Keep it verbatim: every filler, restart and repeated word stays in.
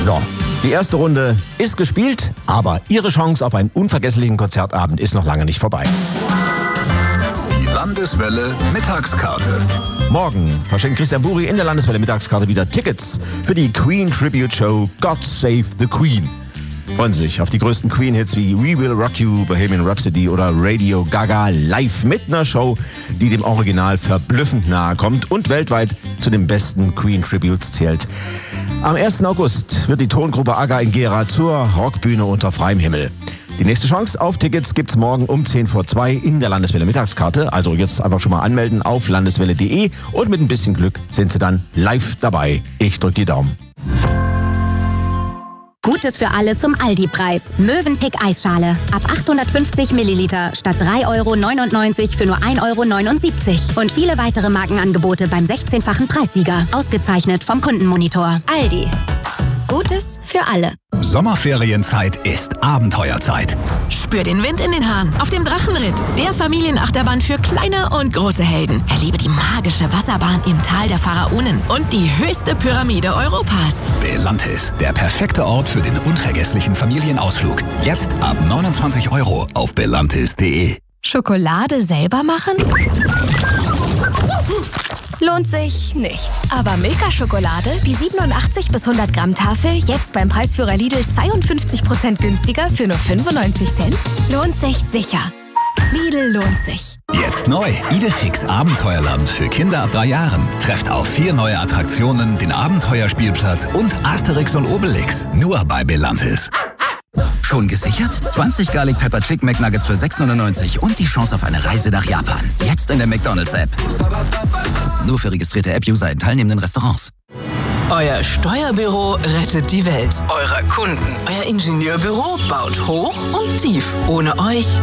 So, die erste Runde ist gespielt, aber Ihre Chance auf einen unvergesslichen Konzertabend ist noch lange nicht vorbei. Die Landeswelle Mittagskarte. Morgen verschenkt Christian Buri in der Landeswelle Mittagskarte wieder Tickets für die Queen Tribute Show God Save the Queen. Freuen Sie sich auf die größten Queen-Hits wie We Will Rock You, Bohemian Rhapsody oder Radio Gaga live mit einer Show, die dem Original verblüffend nahe kommt und weltweit zu den besten Queen-Tributes zählt. Am ersten August wird die Tongruppe Aga in Gera zur Rockbühne unter freiem Himmel. Die nächste Chance auf Tickets gibt's morgen um zehn vor zwei in der Landeswelle Mittagskarte. Also jetzt einfach schon mal anmelden auf landeswelle punkt de und mit ein bisschen Glück sind Sie dann live dabei. Ich drücke die Daumen. Gutes für alle zum Aldi-Preis. Mövenpick Eisschale. Ab achthundertfünfzig Milliliter statt drei Euro neunundneunzig für nur ein Euro neunundsiebzig. Und viele weitere Markenangebote beim sechzehnfachen Preissieger. Ausgezeichnet vom Kundenmonitor. Aldi. Gutes für alle. Sommerferienzeit ist Abenteuerzeit. Spür den Wind in den Haaren auf dem Drachenritt. Der Familienachterbahn für kleine und große Helden. Erlebe die magische Wasserbahn im Tal der Pharaonen und die höchste Pyramide Europas. Belantis, der perfekte Ort für den unvergesslichen Familienausflug. Jetzt ab neunundzwanzig Euro auf belantis punkt de. Schokolade selber machen? Lohnt sich nicht. Aber Milka-Schokolade, die siebenundachtzig bis hundert Gramm Tafel, jetzt beim Preisführer Lidl zweiundfünfzig Prozent günstiger für nur fünfundneunzig Cent? Lohnt sich sicher. Lidl lohnt sich. Jetzt neu. Idefix Abenteuerland für Kinder ab drei Jahren. Trefft auf vier neue Attraktionen, den Abenteuerspielplatz und Asterix und Obelix. Nur bei Belantis. Schon gesichert? zwanzig Garlic Pepper Chicken McNuggets für sechs neunundneunzig und die Chance auf eine Reise nach Japan. Jetzt in der McDonald's-App. Nur für registrierte App-User in teilnehmenden Restaurants. Euer Steuerbüro rettet die Welt. Eurer Kunden. Euer Ingenieurbüro baut hoch und tief. Ohne euch